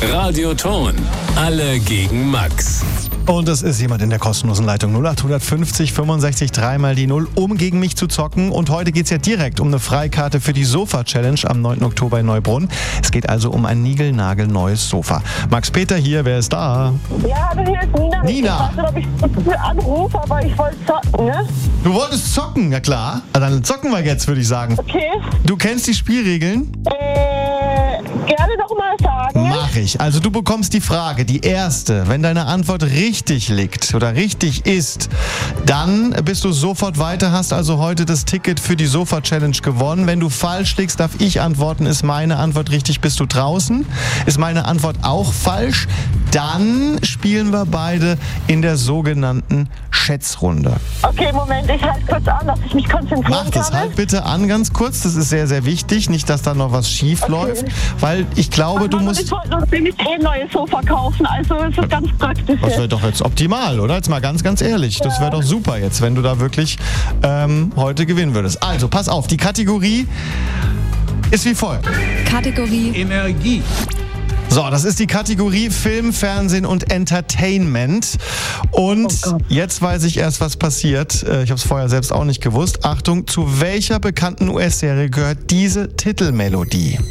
Radioton. Alle gegen Max. Und es ist jemand in der kostenlosen Leitung 0850 65 3 mal die 0, um gegen mich zu zocken. Und heute geht es ja direkt um eine Freikarte für die Sofa-Challenge am 9. Oktober in Neubrunn. Es geht also um ein niegelnagelneues Sofa. Max Peter hier, wer ist da? Ja, hallo, hier ist Nina. Nina. Ich weiß nicht, ob ich anrufe, aber ich wollte zocken, ne? Du wolltest zocken, ja klar. Na, dann zocken wir jetzt, würde ich sagen. Okay. Du kennst die Spielregeln? Gerne noch mal sagen. Mach ich. Also du bekommst die Frage, die erste. Wenn deine Antwort richtig liegt oder richtig ist, dann bist du sofort weiter, hast also heute das Ticket für die Sofa-Challenge gewonnen. Wenn du falsch liegst, darf ich antworten. Ist meine Antwort richtig, bist du draußen? Ist meine Antwort auch falsch? Dann spielen wir beide in der sogenannten Schätzrunde. Okay, Moment, ich halte kurz an, dass ich mich konzentrieren Mach das, kann. halt bitte an ganz kurz. Das ist sehr, sehr wichtig. Nicht, dass da noch was schief läuft. Weil ich glaube, du musst... Ich wollte uns nämlich ein neues Sofa kaufen, also ist es ganz praktisch. Das wäre doch jetzt optimal, oder? Jetzt mal ganz, ganz ehrlich. Das wäre doch super jetzt, wenn du da wirklich heute gewinnen würdest. Also, pass auf, die Kategorie ist wie folgt. Kategorie Energie. So, das ist die Kategorie Film, Fernsehen und Entertainment. Und jetzt weiß ich erst, was passiert. Ich habe es vorher selbst auch nicht gewusst. Achtung, zu welcher bekannten US-Serie gehört diese Titelmelodie?